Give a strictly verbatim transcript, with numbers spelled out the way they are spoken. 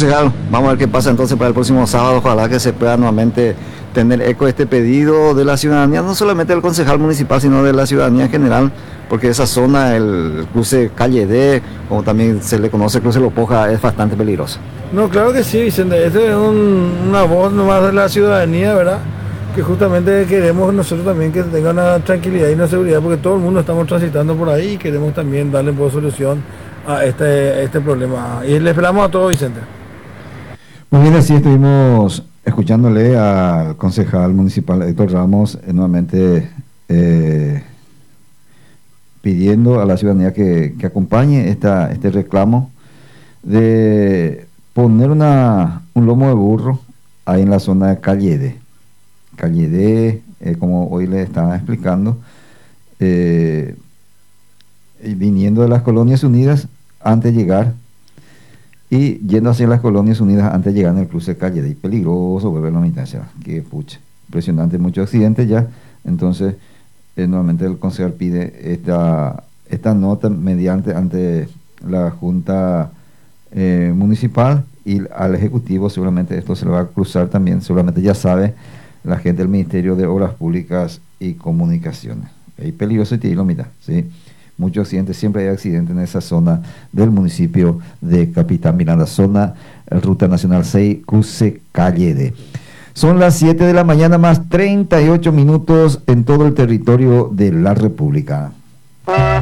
concejal, vamos a ver qué pasa entonces para el próximo sábado. Ojalá que se pueda nuevamente tener eco este pedido de la ciudadanía, no solamente del concejal municipal, sino de la ciudadanía en general, porque esa zona, el cruce Calle D, como también se le conoce cruce Lopoja, es bastante peligrosa. No, claro que sí, Vicente, esta es un, una voz nomás de la ciudadanía, ¿verdad? Que justamente queremos nosotros también que tengan una tranquilidad y una seguridad, porque todo el mundo estamos transitando por ahí y queremos también darle pues, solución a este, este problema. Y le esperamos a todos, Vicente. Muy bien, así estuvimos escuchándole al concejal municipal Héctor Ramos, eh, nuevamente eh, pidiendo a la ciudadanía que, que acompañe esta, este reclamo de poner una, un lomo de burro ahí en la zona de Calle D. Calle D, eh, como hoy le estaba explicando, eh, viniendo de las Colonias Unidas antes de llegar y yendo hacia las Colonias Unidas antes de llegar en el cruce de Calle D. Y peligroso, vuelve a la mitad, que pucha, impresionante, muchos accidentes ya. Entonces, eh, nuevamente el concejal pide esta, esta nota mediante ante la Junta eh, Municipal y al Ejecutivo. Seguramente esto se le va a cruzar también, seguramente ya sabe la gente del Ministerio de Obras Públicas y Comunicaciones. Es peligroso y te lo mira, ¿sí? Muchos accidentes, siempre hay accidentes en esa zona del municipio de Capitán Miranda, zona Ruta Nacional seis, cruce Calle D. Son las siete de la mañana más treinta y ocho minutos en todo el territorio de la República.